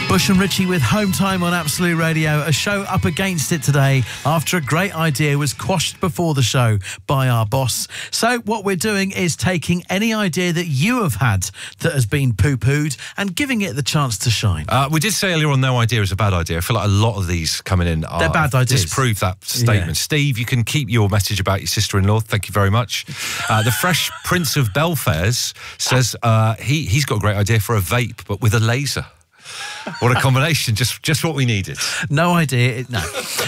Bush and Richie with Home Time on Absolute Radio. A show up against it today after a great idea was quashed before the show by our boss. So what we're doing is taking any idea that you have had that has been poo-pooed and giving it the chance to shine. We did say earlier on no idea is a bad idea. I feel like a lot of these coming in are... They're bad ideas. Disprove that statement. Yeah. Steve, you can keep your message about your sister-in-law. Thank you very much. The Fresh Prince of Belfairs says he's got a great idea for a vape, but with a laser. What a combination. Just what we needed. No idea. No.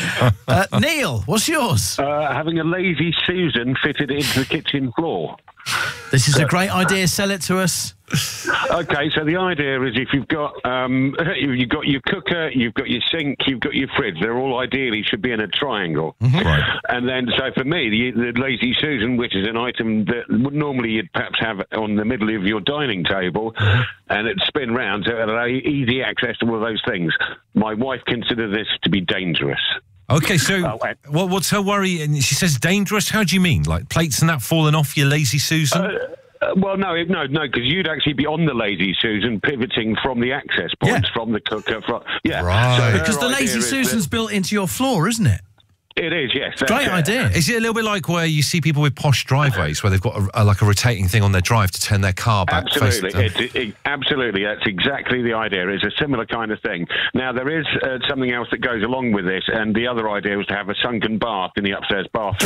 Neil, what's yours? Having a Lazy Susan fitted into the kitchen floor. This is a great idea. Sell it to us. Okay, so the idea is if you've got you've got your cooker, you've got your sink, you've got your fridge, they're all ideally should be in a triangle. Mm-hmm. Right. And then, so for me, the Lazy Susan, which is an item that would normally you'd perhaps have on the middle of your dining table, and it'd spin round, so it'd allow you easy access to all of those things. My wife considers this to be dangerous. Okay, so what's her worry? And she says dangerous. How do you mean? Like plates and that falling off your Lazy Susan? Well, no, because you'd actually be on the Lazy Susan, pivoting from the access points, from the cooker. Right. So because the Lazy Susan's built into your floor, isn't it? It is, yes. Great idea. Is it a little bit like where you see people with posh driveways where they've got a rotating thing on their drive to turn their car back? Absolutely. Absolutely. That's exactly the idea. It's a similar kind of thing. Now, there is something else that goes along with this, and the other idea was to have a sunken bath in the upstairs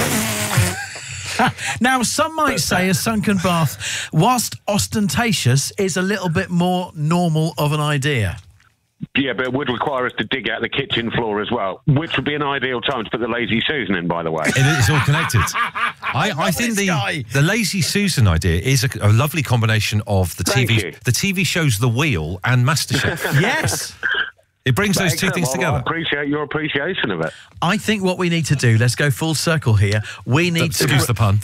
bathroom. Now, some might say a sunken bath, whilst ostentatious, is a little bit more normal of an idea. Yeah, but it would require us to dig out the kitchen floor as well, which would be an ideal time to put the Lazy Susan in, by the way. It's all connected. I think the Lazy Susan idea is a lovely combination of the TV shows The Wheel and MasterChef. Yes. It brings those two things together. I appreciate your appreciation of it. I think what we need to do, let's go full circle here. We need to... Excuse the pun.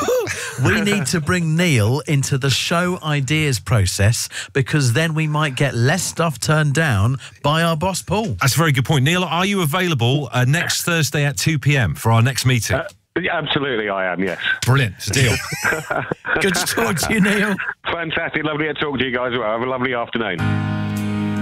We need to bring Neil into the show ideas process, because then we might get less stuff turned down by our boss, Paul. That's a very good point. Neil, are you available next Thursday at 2 p.m. for our next meeting? Absolutely, I am, yes. Brilliant. It's a deal. Good to talk to you, Neil. Fantastic. Lovely to talk to you guys. Have a lovely afternoon.